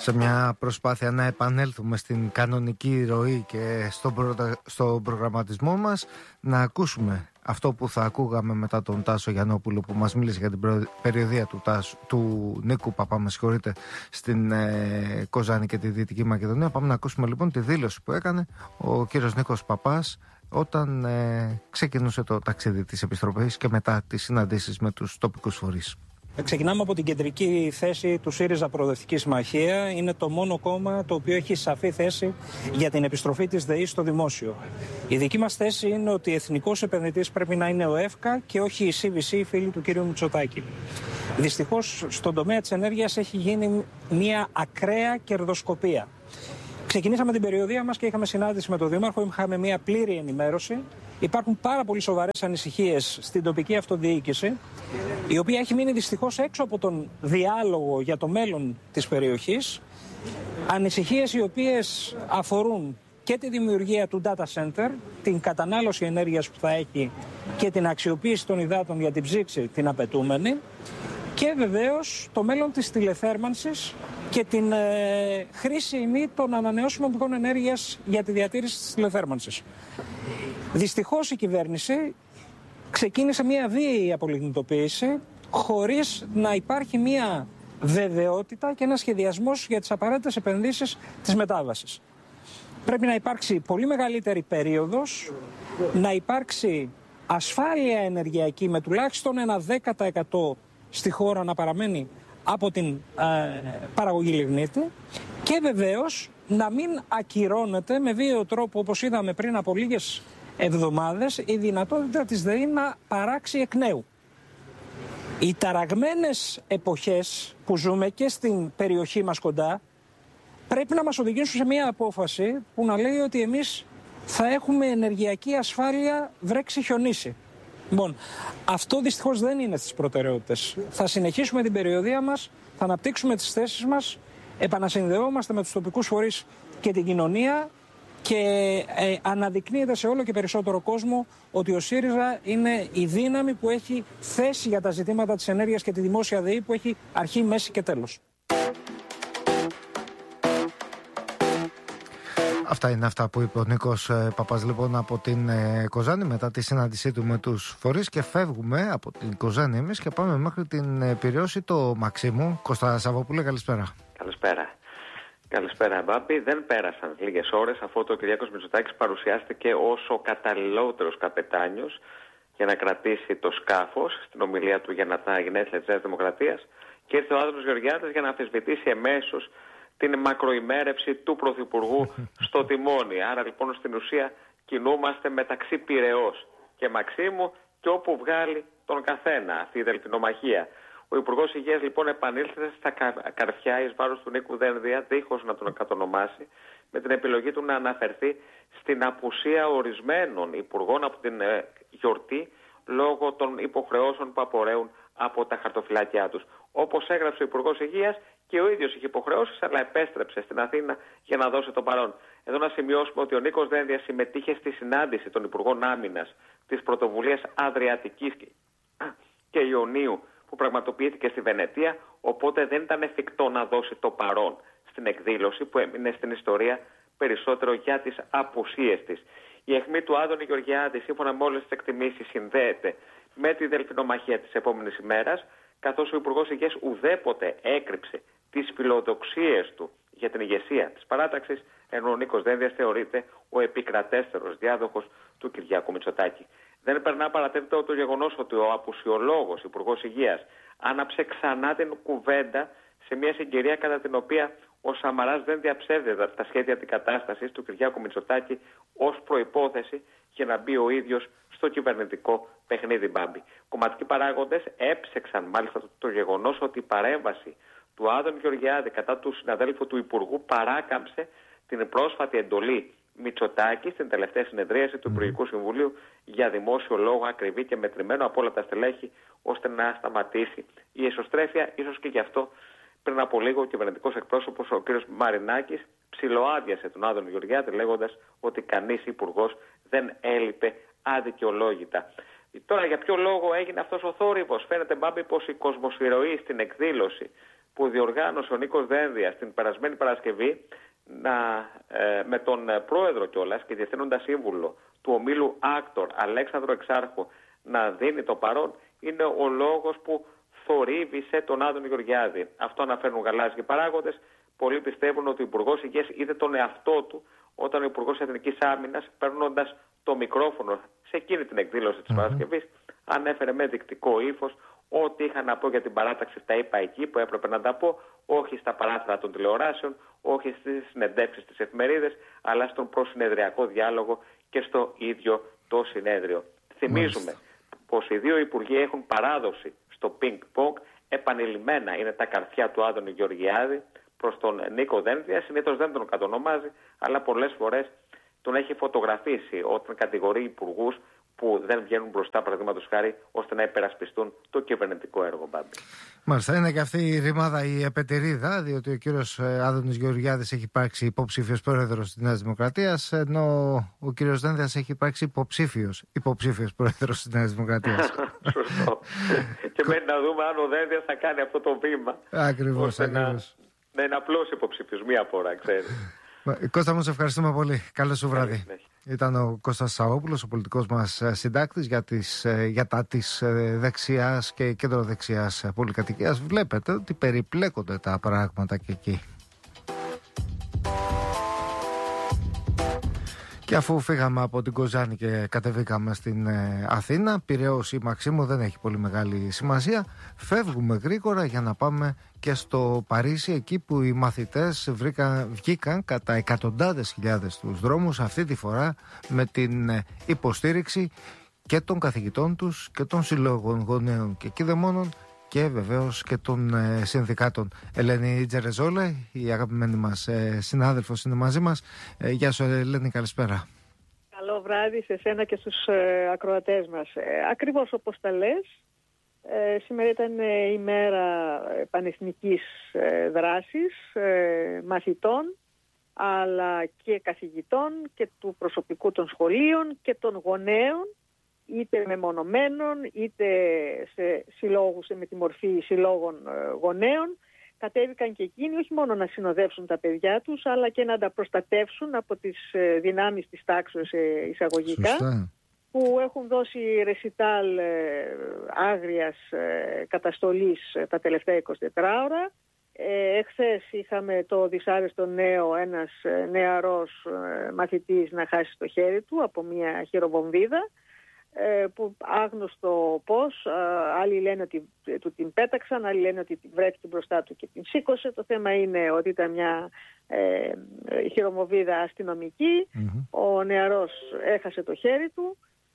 σε μια προσπάθεια να επανέλθουμε στην κανονική ροή και στον προγραμματισμό μας, να ακούσουμε αυτό που θα ακούγαμε μετά τον Τάσο Γιαννόπουλο, που μας μίλησε για την περιοδεία του Νίκου Παπά, στην Κοζάνη και τη Δυτική Μακεδονία. Πάμε να ακούσουμε λοιπόν τη δήλωση που έκανε ο κύριος Νίκος Παπάς όταν ξεκινούσε το ταξίδι της επιστροφής και μετά τις συναντήσεις με τους τοπικούς φορείς. Ξεκινάμε από την κεντρική θέση του ΣΥΡΙΖΑ Προοδευτική Συμμαχία. Είναι το μόνο κόμμα το οποίο έχει σαφή θέση για την επιστροφή της ΔΕΗ στο δημόσιο. Η δική μας θέση είναι ότι εθνικός επενδυτής πρέπει να είναι ο ΕΦΚΑ και όχι η CVC, η φίλη του κ. Μητσοτάκη. Δυστυχώς στον τομέα της ενέργειας έχει γίνει μια ακραία κερδοσκοπία. Ξεκινήσαμε την περιοδεία μας και είχαμε συνάντηση με τον Δήμαρχο, είχαμε μια πλήρη ενημέρωση. Υπάρχουν πάρα πολύ σοβαρές ανησυχίες στην τοπική αυτοδιοίκηση, η οποία έχει μείνει δυστυχώς έξω από τον διάλογο για το μέλλον της περιοχής. Ανησυχίες οι οποίες αφορούν και τη δημιουργία του data center, την κατανάλωση ενέργειας που θα έχει και την αξιοποίηση των υδάτων για την ψήξη την απαιτούμενη, και βεβαίως το μέλλον της τηλεθέρμανσης και την χρήση των ανανεώσιμων πηγών ενέργειας για τη διατήρηση της τηλεθέρμανσης. Δυστυχώς η κυβέρνηση ξεκίνησε μια βίαιη απολιγνητοποίηση χωρίς να υπάρχει μια βεβαιότητα και ένα σχεδιασμός για τις απαραίτητες επενδύσεις της μετάβασης. Πρέπει να υπάρξει πολύ μεγαλύτερη περίοδος, να υπάρξει ασφάλεια ενεργειακή με τουλάχιστον ένα 10% στη χώρα να παραμένει από την παραγωγή λιγνίτη, και βεβαίως να μην ακυρώνεται με βίαιο τρόπο, όπως είδαμε πριν από λίγες εβδομάδες, η δυνατότητα της ΔΕΗ να παράξει εκ νέου. Οι ταραγμένες εποχές που ζούμε και στην περιοχή μας κοντά πρέπει να μας οδηγήσουν σε μια απόφαση που να λέει ότι εμείς θα έχουμε ενεργειακή ασφάλεια βρέξει χιονίσει. Λοιπόν, αυτό δυστυχώς δεν είναι στις προτεραιότητες. Θα συνεχίσουμε την περιοδεία μας, θα αναπτύξουμε τις θέσεις μας, επανασυνδεόμαστε με τους τοπικούς φορείς και την κοινωνία, και αναδεικνύεται σε όλο και περισσότερο κόσμο ότι ο ΣΥΡΙΖΑ είναι η δύναμη που έχει θέση για τα ζητήματα της ενέργειας και τη δημόσια ΔΕΗ που έχει αρχή, μέση και τέλος. Αυτά είναι αυτά που είπε ο Νίκος Παπάς λοιπόν από την Κοζάνη μετά τη συνάντησή του με τους φορείς, και φεύγουμε από την Κοζάνη εμείς και πάμε μέχρι την Πειραιώση. Το Μαξίμου. Κώστα Σαββόπουλε, καλησπέρα. Καλησπέρα, Μπάμπη. Δεν πέρασαν λίγες ώρες αφού ο Κυριάκος Μητσοτάκης παρουσιάστηκε ως ο καταλληλότερος καπετάνιος για να κρατήσει το σκάφος στην ομιλία του για τα γενέθλια της Νέας Δημοκρατίας, και ήρθε ο Άδωνος Γεωργιάδης για να αμφισβητήσει εμέσως την μακροημέρευση του Πρωθυπουργού στο τιμόνι. Άρα λοιπόν στην ουσία κινούμαστε μεταξύ Πειραιώς και Μαξίμου και όπου βγάλει τον καθένα αυτή η δελφινομαχία. Ο Υπουργός Υγείας λοιπόν επανήλθε στα καρφιά εις βάρος του Νίκου Δένδια, δίχως να τον κατονομάσει, με την επιλογή του να αναφερθεί στην απουσία ορισμένων υπουργών από την γιορτή λόγω των υποχρεώσεων που απορρέουν από τα χαρτοφυλάκια τους. Όπως έγραψε ο Υπουργός Υγείας, και ο ίδιος είχε υποχρεώσεις, αλλά επέστρεψε στην Αθήνα για να δώσει το παρόν. Εδώ να σημειώσουμε ότι ο Νίκος Δένδιας συμμετείχε στη συνάντηση των Υπουργών Άμυνας της πρωτοβουλίας Αδριατικής και Ιωνίου που πραγματοποιήθηκε στη Βενετία, οπότε δεν ήταν εφικτό να δώσει το παρόν στην εκδήλωση που έμεινε στην ιστορία περισσότερο για τις απουσίες της. Η αιχμή του Άδωνη Γεωργιάδη, σύμφωνα με όλες τις εκτιμήσεις, συνδέεται με τη δελφινομαχία της επόμενης ημέρας, καθώς ο Υπουργός Υγείας ουδέποτε έκρυψε τις φιλοδοξίες του για την ηγεσία της παράταξης, ενώ ο Νίκος Δένδιας θεωρείται ο επικρατέστερος διάδοχος του Κυριάκου Μητσοτάκη. Δεν περνά παρατήρητο το γεγονός ότι ο απουσιολόγος Υπουργός Υγείας άναψε ξανά την κουβέντα σε μια συγκυρία κατά την οποία ο Σαμαράς δεν διαψεύδεται τα σχέδια αντικατάστασης του Κυριάκου Μητσοτάκη ως προϋπόθεση για να μπει ο ίδιος στο κυβερνητικό παιχνίδι, Μπάμπη. Κομματικοί παράγοντες έψεξαν μάλιστα το γεγονός ότι η παρέμβαση του Άδωνη Γεωργιάδη κατά του συναδέλφου του Υπουργού παράκαμψε την πρόσφατη εντολή Μητσοτάκη στην τελευταία συνεδρίαση του Υπουργικού Συμβουλίου για δημόσιο λόγο ακριβή και μετρημένο από όλα τα στελέχη, ώστε να σταματήσει η εσωστρέφεια. Ίσως και γι' αυτό πριν από λίγο ο κυβερνητικός εκπρόσωπος, ο κ. Μαρινάκης, ψιλοάδειασε τον Άδωνη Γεωργιάδη λέγοντας ότι κανείς υπουργός δεν έλειπε αδικαιολόγητα. Τώρα για ποιο λόγο έγινε αυτός ο θόρυβος? Φαίνεται, Μπάμπη, πως η κοσμοσυρωή στην εκδήλωση που διοργάνωσε ο Νίκος Δένδιας την περασμένη Παρασκευή με τον πρόεδρο κιόλας και διευθύνοντα σύμβουλο του ομίλου Άκτορ Αλέξανδρο Εξάρχου να δίνει το παρόν, είναι ο λόγος που θορύβησε τον Άδωνη Γεωργιάδη. Αυτό αναφέρουν γαλάζιοι παράγοντες. Πολλοί πιστεύουν ότι ο Υπουργός Υγείας είδε τον εαυτό του όταν ο Υπουργός Εθνικής Άμυνας, παίρνοντας το μικρόφωνο σε εκείνη την εκδήλωση της Παρασκευής, ανέφερε με δεικτικό ύφος ό,τι είχα να πω για την παράταξη τα είπα εκεί που έπρεπε να τα πω, όχι στα παράθυρα των τηλεοράσεων, όχι στις συνεντεύξεις της εφημερίδες, αλλά στον προσυνεδριακό διάλογο και στο ίδιο το συνέδριο. Θυμίζουμε πως οι δύο υπουργοί έχουν παράδοση στο πινκ-πονγκ, επανειλημμένα είναι τα καρφιά του Άδωνη Γεωργιάδη προς τον Νίκο Δένδια, συνήθως δεν τον κατονομάζει, αλλά πολλές φορές τον έχει φωτογραφίσει όταν κατηγορεί υπουργούς που δεν βγαίνουν μπροστά, παραδείγματος χάρη, ώστε να υπερασπιστούν το κυβερνητικό έργο. Μπάμπη. Μάλιστα, είναι και αυτή η ρημάδα η επετηρίδα, διότι ο κύριος Άδωνης Γεωργιάδης έχει υπάρξει υποψήφιος πρόεδρος της Νέας Δημοκρατίας, ενώ ο κύριος Δένδιας έχει υπάρξει υποψήφιος πρόεδρος της Νέας Δημοκρατίας. Σωστό. Και μένει να δούμε αν ο Δένδιας θα κάνει αυτό το βήμα. Ακριβώς. Να είναι απλός υποψήφιος, μία φορά, ξέρεις. Κώστα μου, σε ευχαριστούμε πολύ. Καλό σου βράδυ. Ήταν ο Κώστας Σαόπουλος, ο πολιτικός μας συντάκτης για τα της δεξιάς και κεντροδεξιάς πολυκατοικίας. Βλέπετε ότι περιπλέκονται τα πράγματα και εκεί. Και αφού φύγαμε από την Κοζάνη και κατεβήκαμε στην Αθήνα, Πειραιώς ή Μαξίμου δεν έχει πολύ μεγάλη σημασία. Φεύγουμε γρήγορα για να πάμε και στο Παρίσι, εκεί που οι μαθητές βγήκαν κατά εκατοντάδες χιλιάδες στους δρόμους, αυτή τη φορά με την υποστήριξη και των καθηγητών τους και των συλλόγων γονέων και κηδεμόνων και βεβαίως και των συνδικάτων. Ελένη Τζερεζόλε, η αγαπημένη μας συνάδελφος, είναι μαζί μας. Γεια σου Ελένη, καλησπέρα. Καλό βράδυ σε σένα και στους ακροατές μας. Ακριβώς όπως τα λες, σήμερα ήταν η μέρα πανεθνικής δράσης μαθητών, αλλά και καθηγητών και του προσωπικού των σχολείων και των γονέων, είτε μεμονωμένων είτε σε συλλόγους, με τη μορφή συλλόγων γονέων. Κατέβηκαν και εκείνοι όχι μόνο να συνοδεύσουν τα παιδιά τους, αλλά και να τα προστατεύσουν από τις δυνάμεις της τάξης εισαγωγικά. Σωστά. Που έχουν δώσει ρεσιτάλ άγριας καταστολής τα τελευταία 24 ώρα. Εχθές είχαμε το δυσάρεστο νέο, ένας νεαρός μαθητής να χάσει το χέρι του από μια χειροβομβίδα, που άγνωστο πώς, άλλοι λένε ότι του την πέταξαν, άλλοι λένε ότι βρέθηκε μπροστά του και την σήκωσε. Το θέμα είναι ότι ήταν μια χειροβομβίδα αστυνομική. Ο νεαρός έχασε το χέρι του.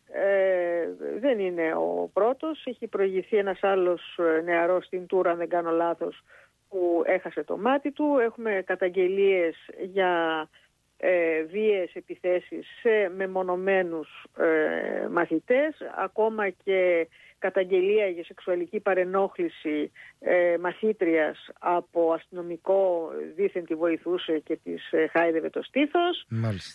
Δεν είναι ο πρώτος, έχει προηγηθεί ένας άλλος νεαρός στην Τούρα, αν δεν κάνω λάθος, που έχασε το μάτι του. Έχουμε καταγγελίες για βίαιες επιθέσεις σε μεμονωμένους μαθητές, ακόμα και καταγγελία για σεξουαλική παρενόχληση μαθήτριας από αστυνομικό, δήθεν τη βοηθούσε και της χάιδευε το στήθος.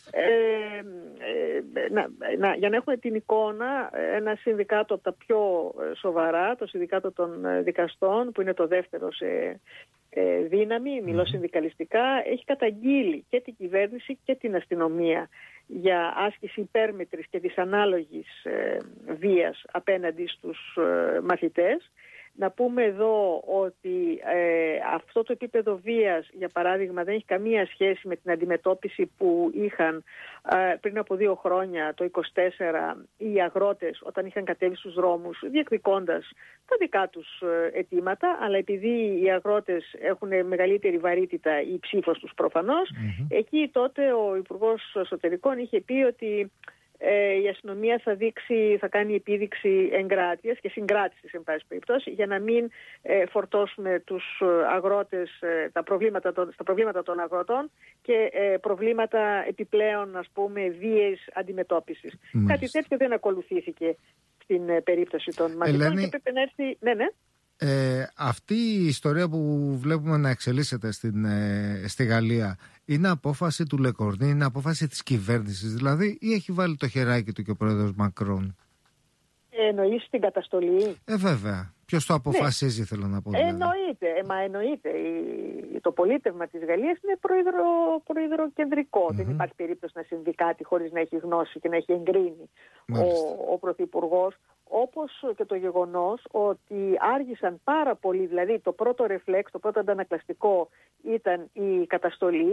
Για να έχουμε την εικόνα, ένα συνδικάτο από τα πιο σοβαρά, το Συνδικάτο των Δικαστών, που είναι το δεύτερο σε δύναμη, μιλώ συνδικαλιστικά, έχει καταγγείλει και την κυβέρνηση και την αστυνομία για άσκηση υπέρμετρης και δυσανάλογης βίας απέναντι στους μαθητές. Να πούμε εδώ ότι αυτό το επίπεδο βίας, για παράδειγμα, δεν έχει καμία σχέση με την αντιμετώπιση που είχαν πριν από 2 χρόνια, το 24, οι αγρότες όταν είχαν κατέβει στους δρόμους διεκδικώντας τα δικά τους αιτήματα, αλλά επειδή οι αγρότες έχουν μεγαλύτερη βαρύτητα, η ψήφος τους προφανώς, εκεί τότε ο Υπουργός Εσωτερικών είχε πει ότι η αστυνομία θα κάνει επίδειξη εγκράτειας και συγκράτησης, εν πάση περιπτώσει, για να μην φορτώσουμε τους αγρότες στα προβλήματα των αγροτών και προβλήματα επιπλέον, ας πούμε, βίαιης αντιμετώπισης. Κάτι τέτοιο δεν ακολουθήθηκε στην περίπτωση των μαθητών. Ελένη, και πρέπει να έρθει... Ναι. Αυτή η ιστορία που βλέπουμε να εξελίσσεται στη Γαλλία είναι απόφαση του Λεκορνή, είναι απόφαση της κυβέρνησης δηλαδή, ή έχει βάλει το χεράκι του και ο πρόεδρος Μακρόν? Εννοείς την καταστολή? Βέβαια. Ποιος το αποφασίζει, θέλω να πω. Δηλαδή. Εννοείται. Το πολίτευμα της Γαλλίας είναι προεδροκεντρικό. Δεν υπάρχει περίπτωση να συμβεί κάτι χωρίς να έχει γνώση και να έχει εγκρίνει ο Πρωθυπουργός. Όπως και το γεγονός ότι άργησαν πάρα πολύ, δηλαδή το πρώτο ρεφλέξ, το πρώτο αντανακλαστικό ήταν η καταστολή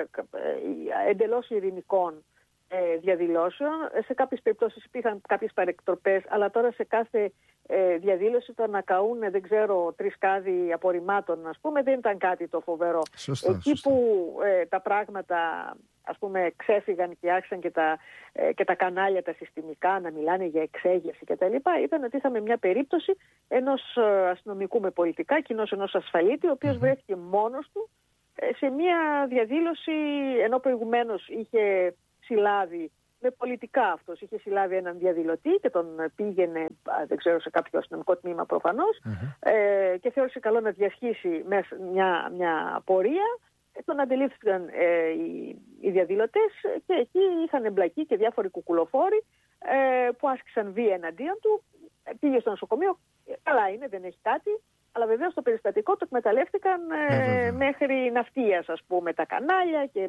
εντελώς ειρηνικών διαδηλώσεων. Σε κάποιες περιπτώσεις υπήρχαν κάποιες παρεκτροπές, αλλά τώρα σε κάθε διαδήλωση το να καούν, δεν ξέρω, 3 κάδοι απορριμμάτων, ας πούμε, δεν ήταν κάτι το φοβερό. Εκεί που τα πράγματα, ας πούμε, ξέφυγαν και άρχισαν και τα κανάλια τα συστημικά να μιλάνε για εξέγερση κτλ., ήταν ότι είχαμε μια περίπτωση ενός αστυνομικού με πολιτικά, κοινώς ενός ασφαλίτη, ο οποίος βρέθηκε μόνος του σε μια διαδήλωση, ενώ προηγουμένως είχε συλλάβει με πολιτικά αυτός, είχε συλλάβει έναν διαδηλωτή και τον πήγαινε, δεν ξέρω, σε κάποιο αστυνομικό τμήμα προφανώς, και θεώρησε καλό να διασχίσει μια πορεία. Τον αντιλήφθηκαν οι διαδηλωτές και εκεί είχαν εμπλακεί και διάφοροι κουκουλοφόροι που άσκησαν βία εναντίον του. Πήγε στο νοσοκομείο, καλά είναι, δεν έχει κάτι, αλλά βεβαίως το περιστατικό το εκμεταλλεύτηκαν μέχρι ναυτίας, ας πούμε, τα κανάλια και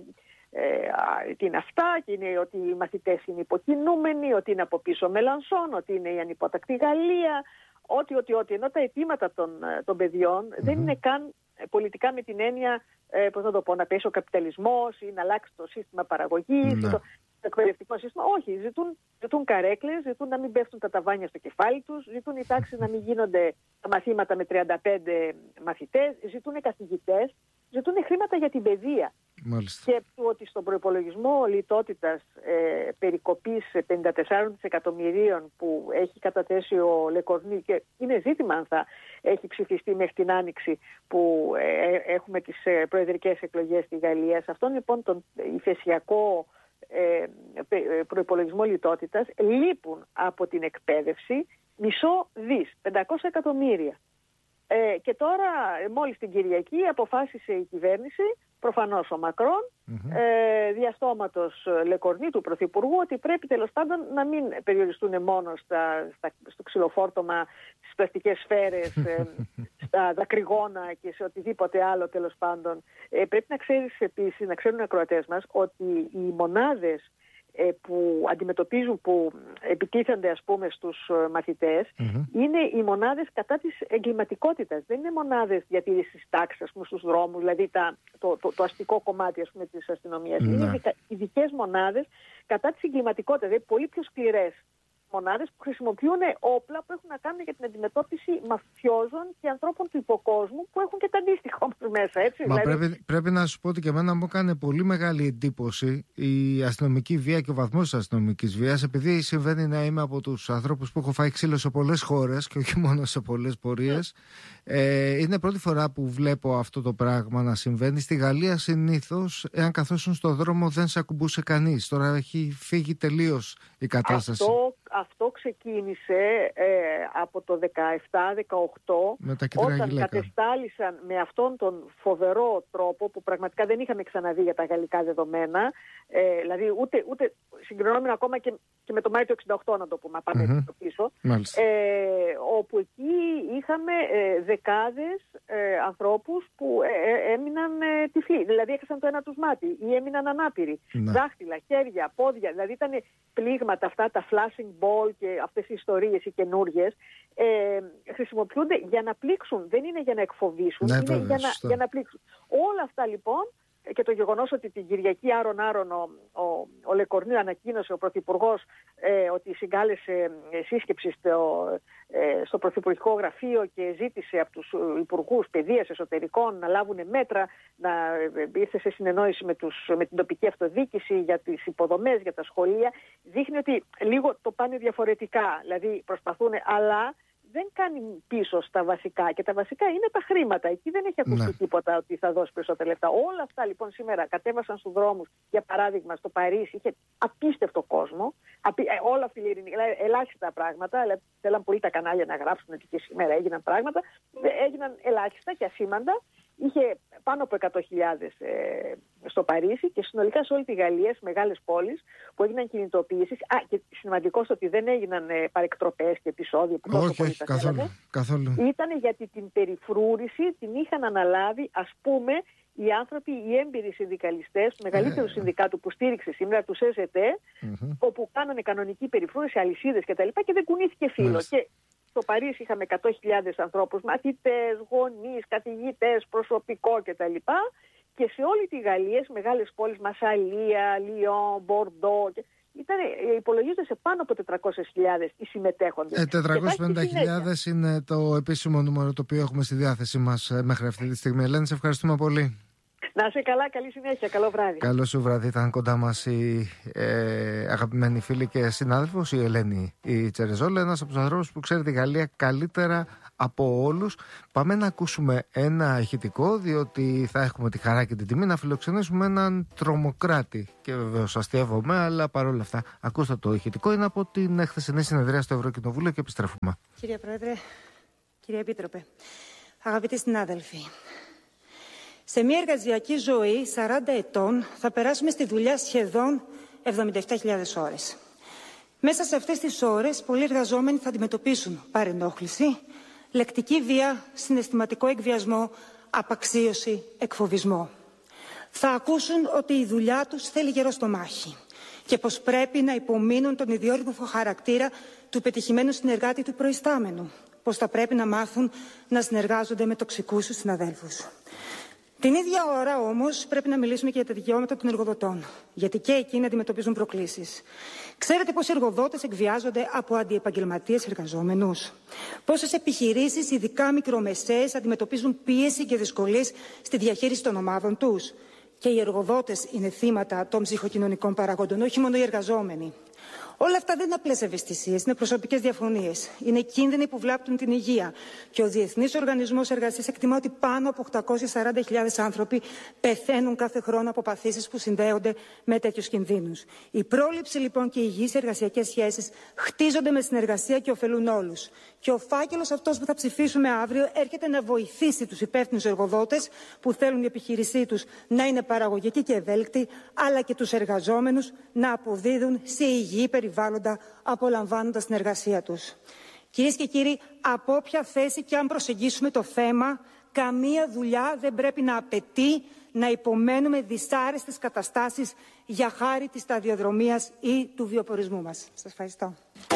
τι είναι αυτά, και είναι ότι οι μαθητές είναι υποκινούμενοι, ότι είναι από πίσω Μελανσόν, ότι είναι η ανυπότακτη Γαλλία, ότι. Ενώ τα αιτήματα των παιδιών δεν είναι καν πολιτικά με την έννοια, πώς να το πω, να πέσει ο καπιταλισμός ή να αλλάξει το σύστημα παραγωγής, το εκπαιδευτικό σύστημα. Όχι, ζητούν καρέκλες, ζητούν να μην πέφτουν τα ταβάνια στο κεφάλι τους, ζητούν οι τάξεις να μην γίνονται τα μαθήματα με 35 μαθητές, ζητούν καθηγητές, ζητούν χρήματα για την παιδεία. Μάλιστα. Και ότι στον προϋπολογισμό λιτότητας περικοπής 54 δισεκατομμυρίων που έχει καταθέσει ο Λεκορνή, και είναι ζήτημα αν θα έχει ψηφιστεί μέχρι την Άνοιξη που έχουμε τις προεδρικές εκλογές στη Γαλλία. Σε αυτόν λοιπόν τον ηφαισιακό προϋπολογισμό λιτότητας λείπουν από την εκπαίδευση 500 δις, 500 εκατομμύρια. Και τώρα μόλις την Κυριακή αποφάσισε η κυβέρνηση, προφανώς ο Μακρόν, διαστόματος Λεκορνή του Πρωθυπουργού, ότι πρέπει τέλος πάντων να μην περιοριστούν μόνο στο ξυλοφόρτωμα, στις πλαστικές σφαίρες, στα δακρυγόνα και σε οτιδήποτε άλλο τέλος πάντων. Πρέπει να ξέρεις επίσης, να ξέρουν οι ακροατές μας, ότι οι μονάδες που αντιμετωπίζουν, που επιτίθενται ας πούμε στους μαθητές, είναι οι μονάδες κατά της εγκληματικότητας. Δεν είναι μονάδες διατήρησης τάξης, ας πούμε, στους δρόμους, δηλαδή το αστικό κομμάτι, ας πούμε, της αστυνομίας. Είναι ειδικές μονάδες κατά της εγκληματικότητας, δηλαδή πολύ πιο σκληρές μονάδες που χρησιμοποιούν όπλα που έχουν να κάνουν για την αντιμετώπιση μαφιόζων και ανθρώπων του υποκόσμου που έχουν και τα αντίστοιχα όμως μέσα, έτσι. Μα δηλαδή... πρέπει να σου πω ότι και εμένα μου έκανε πολύ μεγάλη εντύπωση η αστυνομική βία και ο βαθμός της αστυνομικής βίας, επειδή συμβαίνει να είμαι από τους ανθρώπους που έχω φάει ξύλο σε πολλές χώρες και όχι μόνο σε πολλές πορείες. Είναι πρώτη φορά που βλέπω αυτό το πράγμα να συμβαίνει. Στη Γαλλία συνήθως, εάν καθόσουν στον δρόμο, δεν σε ακουμπούσε κανείς. Τώρα έχει φύγει τελείως η κατάσταση. Αυτό ξεκίνησε από το 17-18, όταν κατεστάλησαν με αυτόν τον φοβερό τρόπο που πραγματικά δεν είχαμε ξαναδεί για τα γαλλικά δεδομένα, δηλαδή ούτε συγκρινόμενο ακόμα και με το Μάιο του 68, να το πούμε, πάμε πίσω, όπου εκεί είχαμε δεκάδες ανθρώπους που έμειναν τυφλοί, δηλαδή έχασαν το ένα τους μάτι ή έμειναν ανάπηροι, δάχτυλα, χέρια, πόδια, δηλαδή ήταν πλήγματα αυτά, τα flashing ball και αυτές οι ιστορίες οι καινούργιες, χρησιμοποιούνται για να πλήξουν, δεν είναι για να εκφοβήσουν, είναι για να πλήξουν. Όλα αυτά λοιπόν, και το γεγονός ότι την Κυριακή άρον ο Λεκορνή ανακοίνωσε, ο Πρωθυπουργός, ότι συγκάλεσε σύσκεψη στο Πρωθυπουργικό Γραφείο και ζήτησε από τους Υπουργούς Παιδείας, Εσωτερικών να λάβουν μέτρα, να ήρθε σε συνεννόηση με την τοπική αυτοδιοίκηση για τις υποδομές, για τα σχολεία, δείχνει ότι λίγο το πάνε διαφορετικά, δηλαδή προσπαθούν, αλλά δεν κάνει πίσω στα βασικά, και τα βασικά είναι τα χρήματα. Εκεί δεν έχει ακουστεί τίποτα ότι θα δώσει περισσότερα λεφτά. Όλα αυτά λοιπόν σήμερα κατέβασαν στους δρόμους. Για παράδειγμα, στο Παρίσι είχε απίστευτο κόσμο. Όλα φιλιρινικά, ελάχιστα πράγματα. Αλλά θέλαν πολύ τα κανάλια να γράψουν ότι και σήμερα έγιναν πράγματα. Έγιναν ελάχιστα και ασήμαντα. Είχε πάνω από 100.000 στο Παρίσι και συνολικά σε όλη τη Γαλλία, στις μεγάλες πόλεις που έγιναν κινητοποιήσεις. Και σημαντικό στο ότι δεν έγιναν παρεκτροπές και επεισόδια που τόσο πολύ τα καθόλου. Ήταν γιατί την περιφρούρηση την είχαν αναλάβει, ας πούμε, οι άνθρωποι, οι έμπειροι συνδικαλιστές του μεγαλύτερου συνδικάτου που στήριξε σήμερα, του ΣΕΖΕΤΕ, όπου κάνανε κανονική περιφρούρηση, αλυσίδες κτλ. Και δεν κουνήθηκε φύλλο. Και στο Παρίσι είχαμε 100.000 ανθρώπους, μαθητές, γονείς, καθηγητές, προσωπικό κτλ. Και σε όλη τη Γαλλία, στις μεγάλες πόλεις, Μασσαλία, Λιόν, Μπορντό, υπολογίζονται σε πάνω από 400.000 οι συμμετέχοντες. 450.000 είναι το επίσημο νούμερο το οποίο έχουμε στη διάθεσή μας μέχρι αυτή τη στιγμή. Ελένη, σε ευχαριστούμε πολύ. Να είσαι καλά, καλή συνέχεια, καλό βράδυ. Καλό σου βράδυ. Ήταν κοντά μας η αγαπημένη φίλη και συνάδελφος, η Ελένη η Τσερεζόλα, ένας από τους ανθρώπους που ξέρει τη Γαλλία καλύτερα από όλους. Πάμε να ακούσουμε ένα ηχητικό, διότι θα έχουμε τη χαρά και την τιμή να φιλοξενήσουμε έναν τρομοκράτη. Και βεβαίως αστειεύομαι, αλλά παρόλα αυτά, ακούστε το ηχητικό. Είναι από την χθεσινή συνεδρία στο Ευρωκοινοβούλιο και επιστρέφουμε. Κύριε Πρόεδρε, κύριε Επίτροπε, αγαπητοί συνάδελφοι. Σε μια εργασιακή ζωή 40 ετών θα περάσουμε στη δουλειά σχεδόν 77.000 ώρες. Μέσα σε αυτές τις ώρες πολλοί εργαζόμενοι θα αντιμετωπίσουν παρενόχληση, λεκτική βία, συναισθηματικό εκβιασμό, απαξίωση, εκφοβισμό. Θα ακούσουν ότι η δουλειά τους θέλει γερό στο μάχη και πως πρέπει να υπομείνουν τον ιδιόρυθμο χαρακτήρα του πετυχημένου συνεργάτη του προϊστάμενου, πως θα πρέπει να μάθουν να συνεργάζονται με τοξικούς συναδέλφους. Την ίδια ώρα όμως πρέπει να μιλήσουμε και για τα δικαιώματα των εργοδοτών, γιατί και εκείνοι αντιμετωπίζουν προκλήσεις. Ξέρετε πώς οι εργοδότες εκβιάζονται από αντιεπαγγελματίες εργαζόμενους? Πόσες επιχειρήσεις, ειδικά μικρομεσαίες, αντιμετωπίζουν πίεση και δυσκολίες στη διαχείριση των ομάδων τους? Και οι εργοδότες είναι θύματα των ψυχοκοινωνικών παραγόντων, όχι μόνο οι εργαζόμενοι. Όλα αυτά δεν είναι απλές ευαισθησίες, είναι προσωπικές διαφωνίες. Είναι κίνδυνοι που βλάπτουν την υγεία. Και ο Διεθνής Οργανισμός Εργασίας εκτιμά ότι πάνω από 840.000 άνθρωποι πεθαίνουν κάθε χρόνο από παθήσεις που συνδέονται με τέτοιους κινδύνους. Η πρόληψη λοιπόν και οι υγιείς εργασιακές σχέσεις χτίζονται με συνεργασία και ωφελούν όλους. Και ο φάκελος αυτός που θα ψηφίσουμε αύριο έρχεται να βοηθήσει τους υπεύθυνους εργοδότες που θέλουν η επιχείρησή τους να είναι παραγωγική και ευέλικτη, αλλά και τους εργαζόμενους να αποδίδουν σε υγιή περιβάλλοντα, απολαμβάνοντας την εργασία τους. Κυρίες και κύριοι, από όποια θέση και αν προσεγγίσουμε το θέμα, καμία δουλειά δεν πρέπει να απαιτεί να υπομένουμε δυσάρεστες καταστάσεις για χάρη της σταδιοδρομίας ή του βιοπορισμού μας. Σας ευχαριστώ.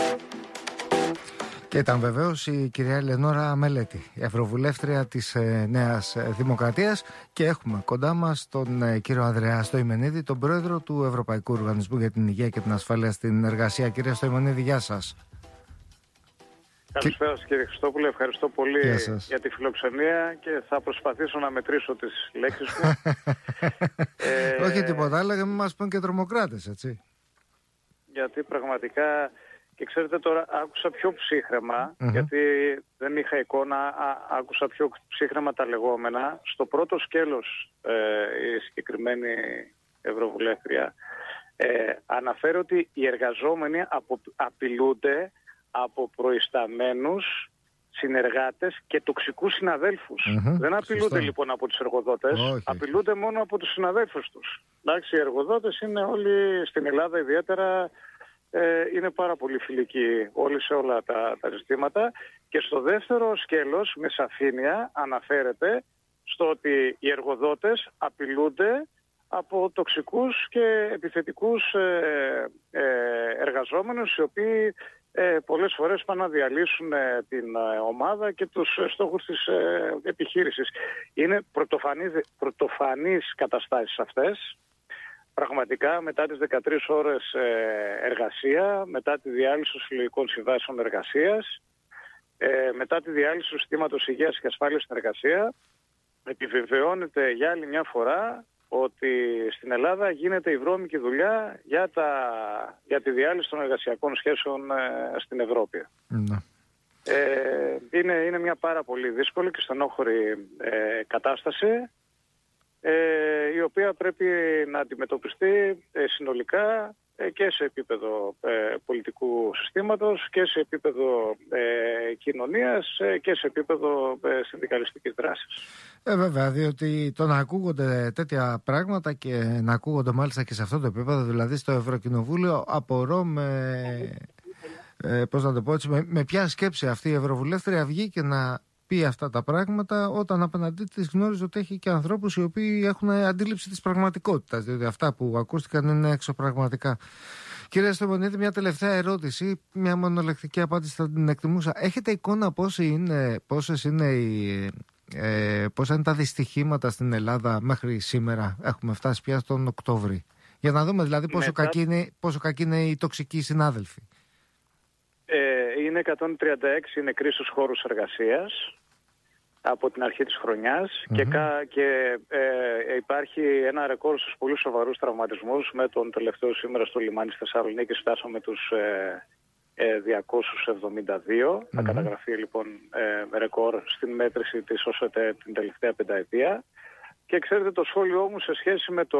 Και ήταν βεβαίως η κυρία Ελενόρα Μελέτη, ευρωβουλεύτρια της Νέας Δημοκρατίας, και έχουμε κοντά μας τον κύριο Ανδρέα Στοημενίδη, τον πρόεδρο του Ευρωπαϊκού Οργανισμού για την Υγεία και την Ασφάλεια στην Εργασία. Κύριε Στοημενίδη, γεια σας. Καλησπέρα σας κύριε Χριστόπουλε, ευχαριστώ πολύ για τη φιλοξενία και θα προσπαθήσω να μετρήσω τις λέξεις μου. Όχι τίποτα άλλο, για μην μας πούν και τρομοκράτες, έτσι. Γιατί πραγματικά... Και ξέρετε τώρα άκουσα πιο ψύχρεμα, γιατί δεν είχα εικόνα, άκουσα πιο ψύχρεμα τα λεγόμενα. Στο πρώτο σκέλος η συγκεκριμένη ευρωβουλεύτρια αναφέρει ότι οι εργαζόμενοι απειλούνται από προϊσταμένους συνεργάτες και τοξικούς συναδέλφους. Δεν απειλούνται λοιπόν από τους εργοδότες, απειλούνται μόνο από τους συναδέλφους τους. Εντάξει, οι εργοδότες είναι όλοι στην Ελλάδα ιδιαίτερα... είναι πάρα πολύ φιλικοί όλοι σε όλα τα ζητήματα. Και στο δεύτερο σκέλος με σαφήνεια αναφέρεται στο ότι οι εργοδότες απειλούνται από τοξικούς και επιθετικούς εργαζόμενους, οι οποίοι πολλές φορές πάνε να διαλύσουν την ομάδα και τους στόχους της επιχείρησης. Είναι πρωτοφανείς καταστάσεις αυτές. Πραγματικά μετά τις 13 ώρες εργασία, μετά τη διάλυση των συλλογικών συμβάσεων εργασίας, μετά τη διάλυση του συστήματος υγείας και ασφάλειας στην εργασία, επιβεβαιώνεται για άλλη μια φορά ότι στην Ελλάδα γίνεται η βρώμικη δουλειά για τη διάλυση των εργασιακών σχέσεων στην Ευρώπη. Είναι μια πάρα πολύ δύσκολη και στενόχωρη κατάσταση, η οποία πρέπει να αντιμετωπιστεί συνολικά και σε επίπεδο πολιτικού συστήματος και σε επίπεδο κοινωνίας και σε επίπεδο συνδικαλιστικής δράσης. Βέβαια, διότι το να ακούγονται τέτοια πράγματα και να ακούγονται μάλιστα και σε αυτό το επίπεδο, δηλαδή στο Ευρωκοινοβούλιο, απορώ πώς να το πω έτσι, με ποια σκέψη αυτή η Ευρωβουλεύτρια βγει και να πει αυτά τα πράγματα, όταν απέναντί της γνώριζε ότι έχει και ανθρώπους οι οποίοι έχουν αντίληψη της πραγματικότητας, διότι αυτά που ακούστηκαν είναι εξωπραγματικά. Κύριε Στομονίδη, μια τελευταία ερώτηση, μια μονολεκτική απάντηση θα την εκτιμούσα. Έχετε εικόνα πόσα είναι τα δυστυχήματα στην Ελλάδα μέχρι σήμερα? Έχουμε φτάσει πια στον Οκτώβρη. Για να δούμε δηλαδή πόσο κακοί είναι οι τοξικοί συνάδελφοι. Είναι 136 νεκροί στους χώρους εργασίας από την αρχή της χρονιάς και υπάρχει ένα ρεκόρ στους πολύ σοβαρούς τραυματισμούς. Με τον τελευταίο σήμερα στο λιμάνι της Θεσσαλονίκης φτάσαμε τους 272. Θα καταγραφεί λοιπόν ρεκόρ στην μέτρηση της ΟΣΕΤΕ την τελευταία πενταετία. Και ξέρετε, το σχόλιο μου σε σχέση με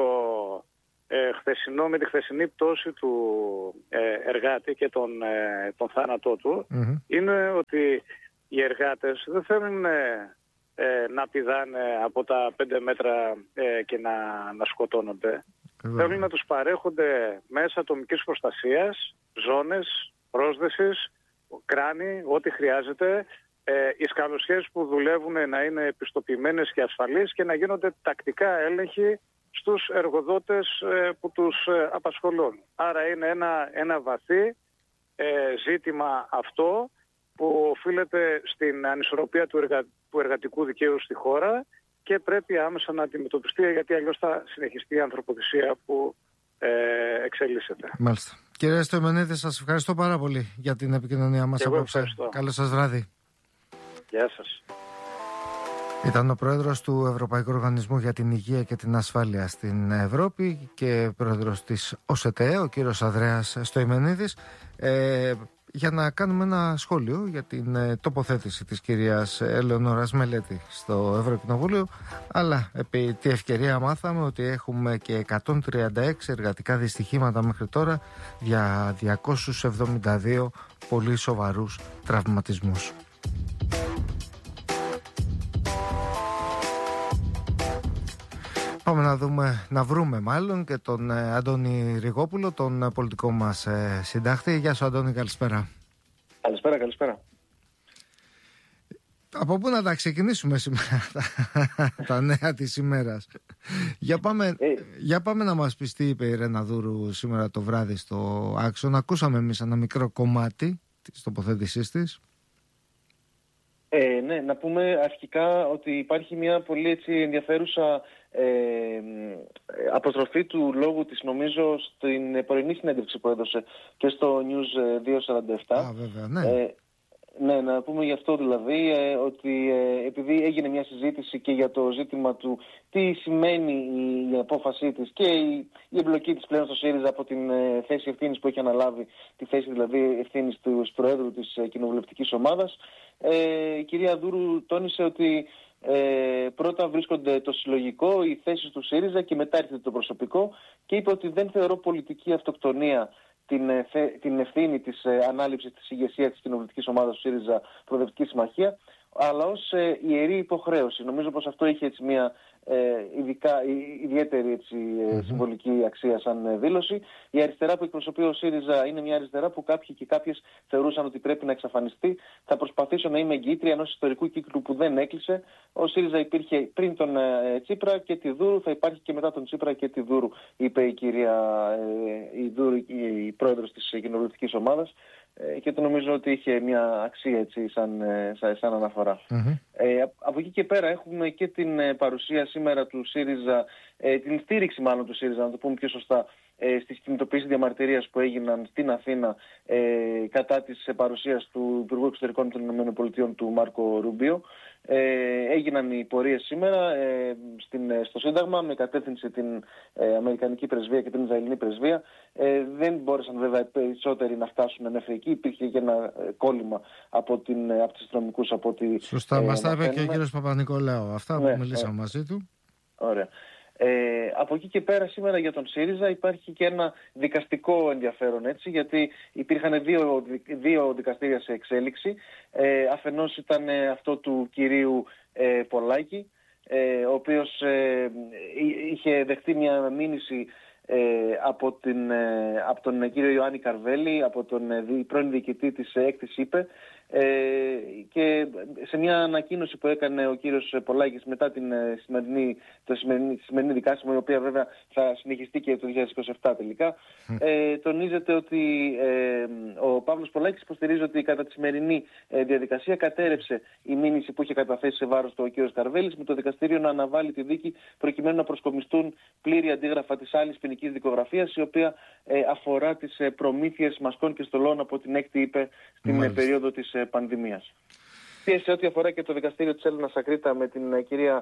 με τη χθεσινή πτώση του εργάτη και τον θάνατό του είναι ότι οι εργάτες δεν θέλουν να πηδάνε από τα 5 μέτρα και να σκοτώνονται. Θέλουν να τους παρέχονται μέσα ατομικής προστασίας, ζώνες πρόσδεσης, κράνη, ό,τι χρειάζεται, οι σκαλωσιές που δουλεύουν να είναι επιστοποιημένες και ασφαλείς και να γίνονται τακτικά έλεγχοι στους εργοδότες που τους απασχολούν. Άρα είναι ένα βαθύ ζήτημα αυτό που οφείλεται στην ανισορροπία του εργατικού δικαίου στη χώρα και πρέπει άμεσα να αντιμετωπιστεί, γιατί αλλιώς θα συνεχιστεί η ανθρωποδυσία που εξελίσσεται. Μάλιστα. Κύριε Στομονίδη, σας ευχαριστώ πάρα πολύ για την επικοινωνία μας απόψε. Καλό σας βράδυ. Γεια σας. Ήταν ο πρόεδρος του Ευρωπαϊκού Οργανισμού για την Υγεία και την Ασφάλεια στην Ευρώπη και πρόεδρος της ΟΣΕΤΕ, ο κύριος Ανδρέας Στοημενίδης, για να κάνουμε ένα σχόλιο για την τοποθέτηση της κυρίας Ελεονόρας Μελέτη στο Ευρωκοινοβούλιο, αλλά επί τη ευκαιρία μάθαμε ότι έχουμε και 136 εργατικά δυστυχήματα μέχρι τώρα για 272 πολύ σοβαρούς τραυματισμούς. Πάμε να βρούμε μάλλον και τον Αντώνη Ριγόπουλο, τον πολιτικό μας συντάκτη. Γεια σου Αντώνη, καλησπέρα. Καλησπέρα. Από πού να τα ξεκινήσουμε σήμερα τα νέα της ημέρας? Για πάμε να μας πεις τι είπε η Ρένα Δούρου σήμερα το βράδυ στο Άξονα. Ακούσαμε εμείς ένα μικρό κομμάτι της τοποθέτησής της. Ναι, να πούμε αρχικά ότι υπάρχει μια πολύ έτσι ενδιαφέρουσα αποστροφή του λόγου της, νομίζω, στην πρωινή συνέντευξη που έδωσε και στο News 247. Βέβαια, ναι. Ναι, να πούμε γι' αυτό δηλαδή, ότι επειδή έγινε μια συζήτηση και για το ζήτημα του τι σημαίνει η απόφασή της και η εμπλοκή της πλέον στο ΣΥΡΙΖΑ από την θέση ευθύνης που έχει αναλάβει, τη θέση δηλαδή ευθύνης του Προέδρου της κοινοβουλευτικής ομάδας, η κυρία Δούρου τόνισε ότι πρώτα βρίσκονται το συλλογικό, οι θέσεις του ΣΥΡΙΖΑ και μετά έρχεται το προσωπικό, και είπε ότι δεν θεωρώ πολιτική αυτοκτονία την ευθύνη της ανάληψης της ηγεσίας της κοινοβουλευτικής ομάδας του ΣΥΡΙΖΑ Προοδευτική Συμμαχία, αλλά ως ιερή υποχρέωση. Νομίζω πως αυτό έχει έτσι μια ιδιαίτερη έτσι, συμβολική αξία σαν δήλωση. Η αριστερά που εκπροσωπεί ο ΣΥΡΙΖΑ είναι μια αριστερά που κάποιοι και κάποιες θεωρούσαν ότι πρέπει να εξαφανιστεί. Θα προσπαθήσω να είμαι εγγυήτρια ενός ιστορικού κύκλου που δεν έκλεισε. Ο ΣΥΡΙΖΑ υπήρχε πριν τον Τσίπρα και τη Δούρου, θα υπάρχει και μετά τον Τσίπρα και τη Δούρου, είπε η κυρία Δούρου, η πρόεδρος της κοινοβουλευτικής ομάδας. Και το νομίζω ότι είχε μια αξία έτσι, σαν αναφορά. Από εκεί και πέρα έχουμε και την παρουσία σήμερα του ΣΥΡΙΖΑ, την στήριξη μάλλον του ΣΥΡΙΖΑ, να το πούμε πιο σωστά, στις κινητοποιήσεις διαμαρτυρίας που έγιναν στην Αθήνα κατά της παρουσίας του Υπουργού Εξωτερικών των ΗΠΑ του Μάρκο Ρουμπίο. Έγιναν οι πορείες σήμερα στο Σύνταγμα με κατεύθυνση την Αμερικανική Πρεσβεία και την Ισραηλινή Πρεσβεία. Δεν μπόρεσαν βέβαια περισσότεροι να φτάσουν μέχρι εκεί. Υπήρχε και ένα κόλλημα από τους αστυνομικούς. Σωστά, μας τα είπε και ο κύριος Παπα-Νικολάου αυτά που μιλήσαμε μαζί του. Ωραία. Από εκεί και πέρα σήμερα για τον ΣΥΡΙΖΑ υπάρχει και ένα δικαστικό ενδιαφέρον, έτσι, γιατί υπήρχαν δύο δικαστήρια σε εξέλιξη. Αφενός ήταν αυτό του κυρίου Πολάκη, ο οποίος είχε δεχτεί μια μήνυση από τον κύριο Ιωάννη Καρβέλη, από τον πρώην διοικητή της έκτης ΥΠΕ, και σε μια ανακοίνωση που έκανε ο κύριος Πολάκης μετά τη σημερινή δικάσιμο, η οποία βέβαια θα συνεχιστεί και το 2027 τελικά, τονίζεται ότι ο Παύλος Πολάκης υποστηρίζει ότι κατά τη σημερινή διαδικασία κατέρευσε η μήνυση που είχε καταθέσει σε βάρος του ο κύριος Καρβέλης, με το δικαστήριο να αναβάλει τη δίκη προκειμένου να προσκομιστούν πλήρη αντίγραφα της άλλης ποινικής δικογραφίας, η οποία αφορά τις προμήθειες μασκών και στολών από την έκτη ΥΠΕ στην περίοδο της πανδημίας. Και σε ό,τι αφορά και το δικαστήριο της Έλενας Ακρίτα με την κυρία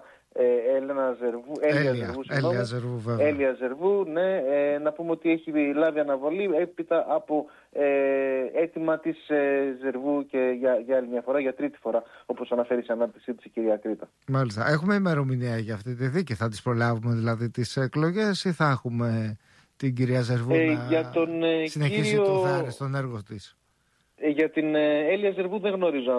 Έλια Ζερβού, ναι, να πούμε ότι έχει λάβει αναβολή έπειτα από αίτημα της Ζερβού και για άλλη μια φορά, για τρίτη φορά, όπως αναφέρει σε ανάρτησή της η κυρία Ακρίτα. Μάλιστα. Έχουμε ημερομηνία για αυτή τη δίκη? Θα τις προλάβουμε δηλαδή τις εκλογές ή θα έχουμε την κυρία Ζερβού να συνεχίσει το έργο της? Για την Έλια Ζερβού δεν γνωρίζω